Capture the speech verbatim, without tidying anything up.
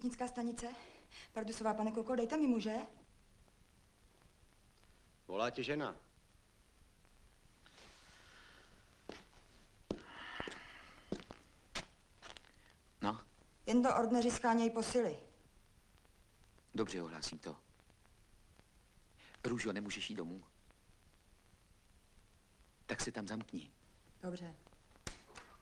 zdravotnická stanice? Pardusová, pane Kulko, dejte mi muže. Volá tě žena. No? Jen to ordneři skánějí posily. Dobře, ohlásím to. Růžo, nemůžeš jít domů? Tak se tam zamkni. Dobře.